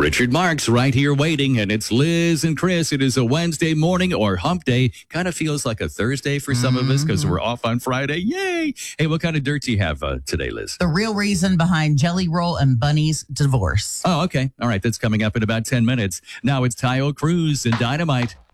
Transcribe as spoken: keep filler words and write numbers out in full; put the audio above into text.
Richard Marks right here waiting, and it's Liz and Chris. It is a Wednesday morning or hump day. Kind of feels like a Thursday for some mm-hmm. of us because we're off on Friday. Yay! Hey, what kind of dirt do you have uh, today, Liz? The real reason behind Jelly Roll and Bunny's divorce. Oh, okay. All right. That's coming up in about ten minutes. Now it's Tayo Cruz and Dynamite.